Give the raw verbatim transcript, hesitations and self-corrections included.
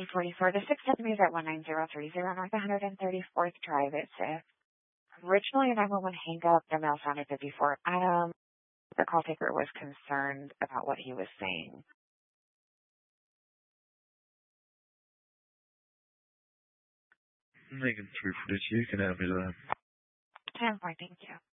eight forty-four. The six seven is at one nine zero three zero North one hundred thirty-fourth Drive. It's uh, originally a nine one one hang up. The mail sounded fifty-four. Adam, the call taker was concerned about what he was saying. Megan through for this. You can help me there. ten four, thank you.